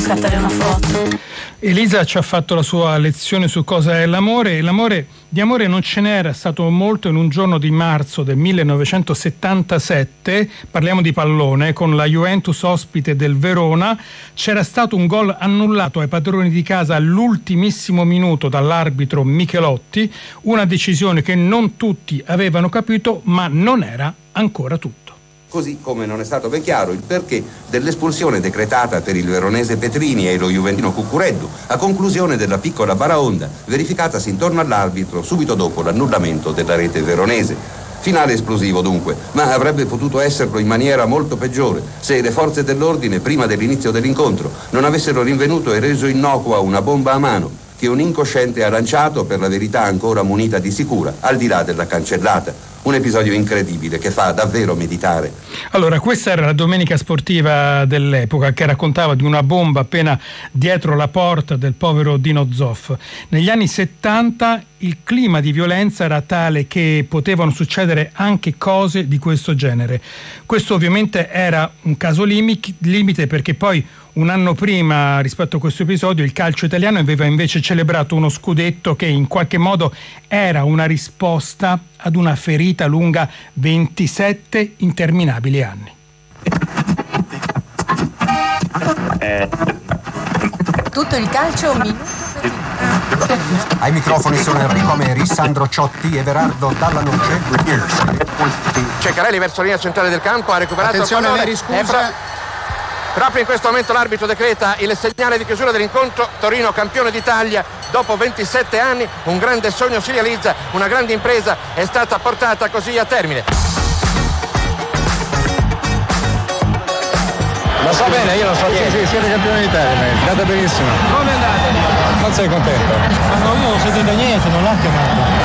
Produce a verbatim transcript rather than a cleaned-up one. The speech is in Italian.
scattare una foto. Elisa ci ha fatto la sua lezione su cosa è l'amore, e l'amore di amore non ce n'era stato molto in un giorno di marzo del millenovecentosettantasette, parliamo di pallone, con la Juventus ospite del Verona. C'era stato un gol annullato ai padroni di casa all'ultimissimo minuto dall'arbitro Michelotti, una decisione che non tutti avevano capito, ma non era ancora tutto. Così come non è stato ben chiaro il perché dell'espulsione decretata per il veronese Petrini e lo juventino Cuccureddu a conclusione della piccola baraonda verificatasi intorno all'arbitro subito dopo l'annullamento della rete veronese. Finale esplosivo dunque, ma avrebbe potuto esserlo in maniera molto peggiore se le forze dell'ordine prima dell'inizio dell'incontro non avessero rinvenuto e reso innocua una bomba a mano che un incosciente ha lanciato, per la verità ancora munita di sicura, al di là della cancellata. Un episodio incredibile che fa davvero meditare. Allora, questa era la domenica sportiva dell'epoca, che raccontava di una bomba appena dietro la porta del povero Dino Zoff. Negli anni settanta il clima di violenza era tale che potevano succedere anche cose di questo genere. Questo ovviamente era un caso limite, perché poi un anno prima rispetto a questo episodio il calcio italiano aveva invece celebrato uno scudetto che in qualche modo era una risposta ad una ferita lunga ventisette interminabili anni. Tutto il calcio un minuto per ai microfoni sono Enrico Ameri, Sandro Ciotti, Everardo Dalla Noce. Ceccarelli verso la linea centrale del campo, ha recuperato attenzione il pallone. Ameri, scusa. Proprio in questo momento l'arbitro decreta il segnale di chiusura dell'incontro. Torino campione d'Italia dopo ventisette anni, un grande sogno si realizza, una grande impresa è stata portata così a termine. Lo so bene, io lo so. Sì, sì, siete campioni d'Italia, è andata benissimo. Come è andata? Non sei contento? Ma non ho sentito niente, non l'ha chiamato.